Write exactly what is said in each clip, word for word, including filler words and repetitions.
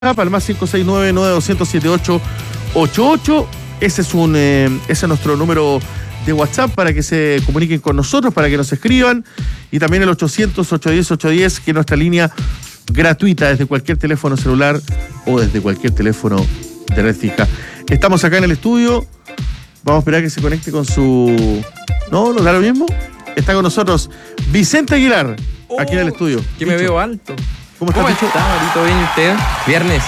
Para el más cinco seis nueve, nueve dos cero cero, siete ocho ocho ocho. Ese es un eh, ese es nuestro número de WhatsApp para que se comuniquen con nosotros, para que nos escriban. Y también el ochocientos, ochocientos diez, ochocientos diez, que es nuestra línea gratuita desde cualquier teléfono celular o desde cualquier teléfono de red fija. Estamos acá en el estudio. Vamos a esperar que se conecte con su... ¿No? ¿No da lo mismo? Está con nosotros Vicente Aguilar, oh, aquí en el estudio. Que me veo alto. ¿Cómo está? ¿Cómo está, Marito? ¿Bien y usted? Viernes.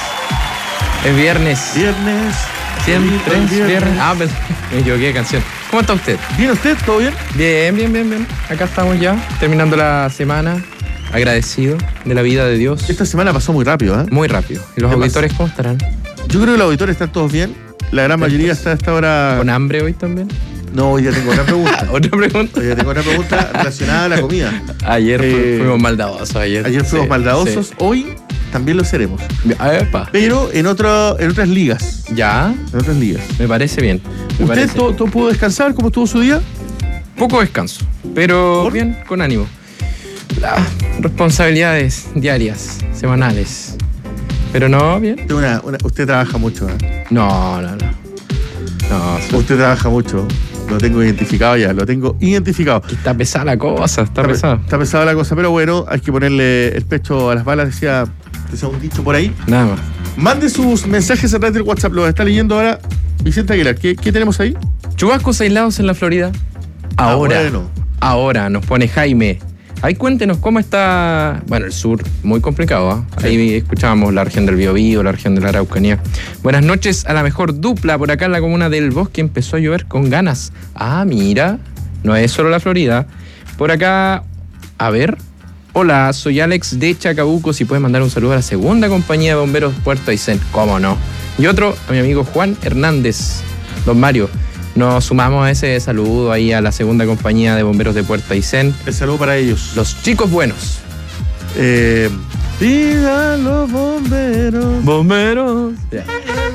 Es viernes. Viernes. Siempre es viernes. viernes. Ah, pero me equivoqué de canción. ¿Cómo está usted? ¿Bien usted? ¿Todo bien? Bien, bien, bien, bien. Acá estamos ya, terminando la semana. Agradecido de la vida de Dios. Esta semana pasó muy rápido, ¿eh? Muy rápido. ¿Y los auditores cómo estarán? Yo creo que los auditores están todos bien. La gran mayoría está a esta hora... ¿Con hambre hoy también? No, hoy ya tengo otra pregunta. ¿Otra pregunta? Hoy ya tengo otra pregunta relacionada a la comida. Ayer Eh, fuimos maldadosos. Ayer, Ayer fuimos sí, maldadosos. sí. Hoy también lo seremos. Epa. Pero en, otro, en otras ligas. Ya, En otras ligas. me parece bien. Me ¿Usted parece. todo, todo pudo descansar? ¿Cómo estuvo su día? Poco descanso, pero ¿Por? bien, con ánimo. Las responsabilidades diarias, semanales. Pero no, bien. Usted, una- una- usted trabaja mucho, ¿eh? No, no, no. No, so- Usted trabaja mucho. Lo tengo identificado ya, lo tengo identificado. está pesada la cosa, está pe- pesada. Está pesada la cosa, pero bueno, hay que ponerle el pecho a las balas, decía, decía un dicho por ahí. Nada más. Mande sus mensajes a través del WhatsApp, lo está leyendo ahora Vicente Aguilar. ¿Qué, qué tenemos ahí? Chubascos aislados en la Florida. Ahora. Ah, bueno. Ahora, nos pone Jaime. Ahí cuéntenos cómo está, bueno, el sur, muy complicado, ¿ah? Sí. Ahí escuchábamos la región del Biobío, la región de la Araucanía. Buenas noches a la mejor dupla por acá en la comuna del Bosque, empezó a llover con ganas. Ah, mira, no es solo la Florida. Por acá, a ver, hola, soy Alex de Chacabuco, si puedes mandar un saludo a la segunda compañía de bomberos Puerto Aysén, cómo no. Y otro a mi amigo Juan Hernández, don Mario. Nos sumamos a ese saludo ahí a la segunda compañía de bomberos de Puerto Aysén. El saludo para ellos. Los chicos buenos. Eh, ¡Viva los bomberos! Bomberos. Ya.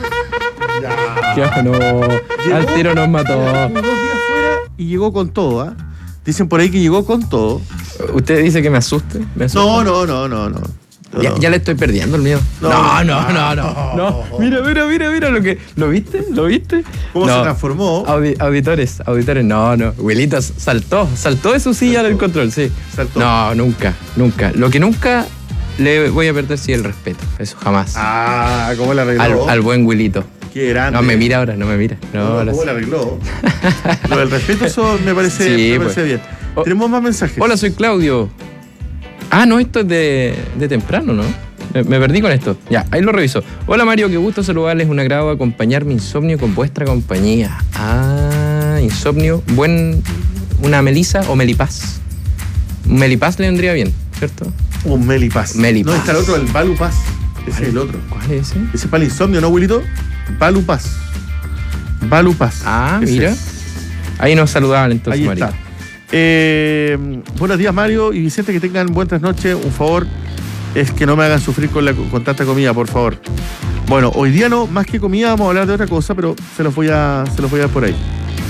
Ya no. Al tiro nos mató. Unos días fuera y llegó con todo, ¿ah? Dicen por ahí que llegó con todo. ¿Usted dice que me asuste? ¿Me asusta? No, no, no, no, no. Ya, No. ya le estoy perdiendo el miedo. No, No, no, no, no, no. no. Mira, mira, mira, mira lo que. ¿Lo viste? ¿Lo viste? ¿Cómo No. se transformó? Audi- auditores, auditores, no, no. Willitas saltó, saltó de su silla Saltó. del control, sí. Saltó. No, nunca, nunca. Lo que nunca le voy a perder sí el respeto. Eso jamás. Ah, ¿cómo la arregló? al, al buen Willito. Qué grande. No me mira ahora, no me mira. No, ¿Cómo, ahora cómo sí. la arregló? Lo del respeto, eso me parece, Sí, me parece pues. bien. Oh. Tenemos más mensajes. Hola, soy Claudio. Ah, no, esto es de, de temprano, ¿no? Me, me perdí con esto. Ya, ahí lo reviso. Hola Mario, qué gusto saludarles. Un agrado acompañar mi insomnio con vuestra compañía. Ah, insomnio. Buen. Una melisa o melipaz. Un melipaz le vendría bien, ¿cierto? Un Melipaz. Melipaz. No, está el otro, el Balupaz. Ese es el otro. ¿Cuál es ese? Ese es para el insomnio, ¿no, Wilito? Balupaz. Balupaz. Ah, Ese mira. es. Ahí nos saludaban entonces, Ahí Mario. está. Eh, buenos días, Mario y Vicente, que tengan buenas noches. Un favor es que no me hagan sufrir con, la, con tanta comida, por favor. Bueno, hoy día no, más que comida, vamos a hablar de otra cosa, pero se los voy a, se los voy a dar por ahí.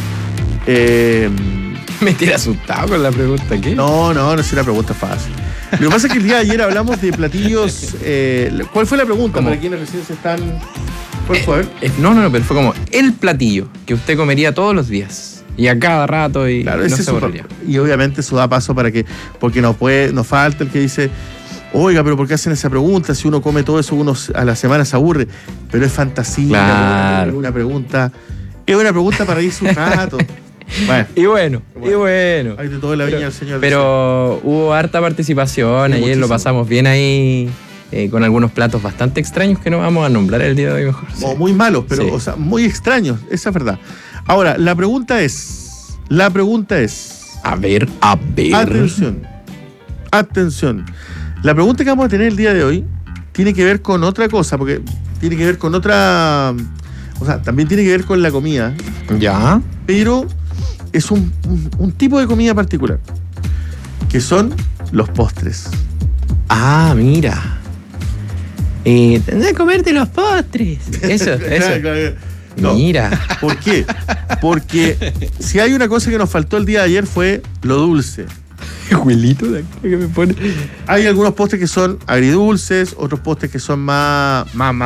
Eh, Me tiene asustado con la pregunta, ¿qué? no, no, no es una pregunta fácil. Lo que pasa es que el día de ayer hablamos de platillos. Eh, ¿Cuál fue la pregunta? ¿Cómo? Para quienes recién se están. ¿Cuál fue? Eh, no, no, no, pero fue como el platillo que usted comería todos los días. Y a cada rato y Claro, no ese se es su- aburriría. y obviamente eso da paso para que, porque nos puede, nos falta el que dice, oiga, pero ¿por qué hacen esa pregunta? Si uno come todo eso, uno a la semana se aburre. Pero es fantasía, Claro. es una pregunta, es una pregunta para irse un rato. Bueno, Y bueno, y Bueno. bueno. hay de todo en la viña Pero, del Señor. pero hubo harta participación, Sí, ayer muchísimo. lo pasamos bien ahí, eh, con algunos platos bastante extraños que no vamos a nombrar el día de hoy mejor. O muy malos, pero, Sí. o sea, muy extraños, esa es verdad. Ahora, la pregunta es, la pregunta es, A ver, a ver. atención, atención. La pregunta que vamos a tener el día de hoy tiene que ver con otra cosa, porque tiene que ver con otra, o sea, también tiene que ver con la comida, Ya. pero es un, un- un tipo de comida particular, que son los postres. Ah, mira. Eh, tendrás que comerte los postres. Eso, eso. No. Mira. ¿Por qué? Porque si hay una cosa que nos faltó el día de ayer fue lo dulce. Juelito de acá que me pone. Hay algunos postres que son agridulces, otros postres que son más, más, más